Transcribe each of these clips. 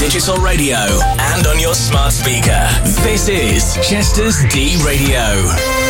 digital radio and on your smart speaker. This is Chester's D Radio.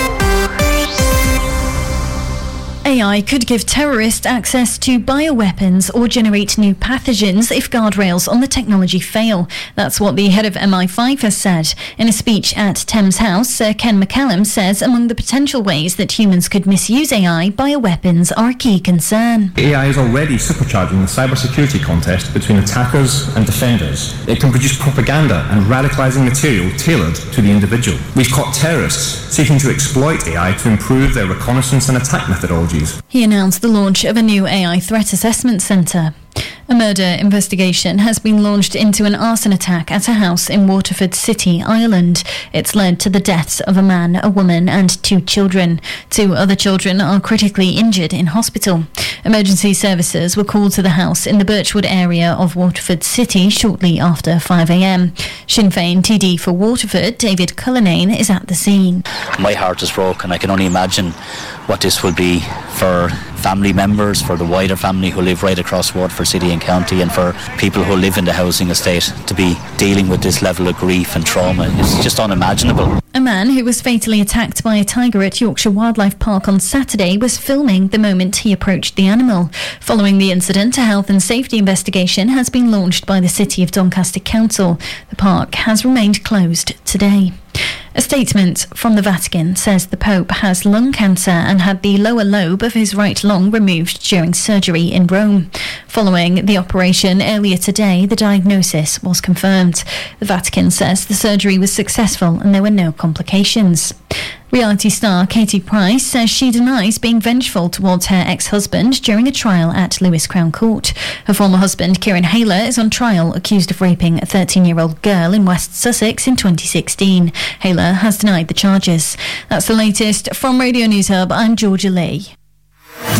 AI could give terrorists access to bioweapons or generate new pathogens if guardrails on the technology fail. That's what the head of MI5 has said. In a speech at Thames House, Sir Ken McCallum says among the potential ways that humans could misuse AI, bioweapons are a key concern. AI is already supercharging the cybersecurity contest between attackers and defenders. It can produce propaganda and radicalising material tailored to the individual. We've caught terrorists seeking to exploit AI to improve their reconnaissance and attack methodologies. He announced the launch of a new AI threat assessment centre. A murder investigation has been launched into an arson attack at a house in Waterford City, Ireland. It's led to the deaths of a man, a woman and 2 children. 2 other children are critically injured in hospital. Emergency services were called to the house in the Birchwood area of Waterford City shortly after 5 a.m. Sinn Féin TD for Waterford, David Cullinane, is at the scene. My heart is broken. I can only imagine what this will be for family members, for the wider family who live right across Waterford City and County, and for people who live in the housing estate to be dealing with this level of grief and trauma. It's just unimaginable. A man who was fatally attacked by a tiger at Yorkshire Wildlife Park on Saturday was filming the moment he approached the animal. Following the incident, a health and safety investigation has been launched by the City of Doncaster Council. The park has remained closed today. A statement from the Vatican says the Pope has lung cancer and had the lower lobe of his right lung removed during surgery in Rome. Following the operation earlier today, the diagnosis was confirmed. The Vatican says the surgery was successful and there were no complications. Reality star Katie Price says she denies being vengeful towards her ex-husband during a trial at Lewis Crown Court. Her former husband, Kieran Hayler, is on trial accused of raping a 13-year-old girl in West Sussex in 2016. Hayler has denied the charges. That's the latest from Radio News Hub. I'm Georgia Lee.